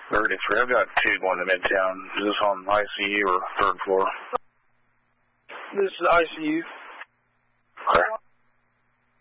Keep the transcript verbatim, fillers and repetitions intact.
thirty-three. I've got two going to Midtown. Is this on I C U or third floor? This is I C U. Okay.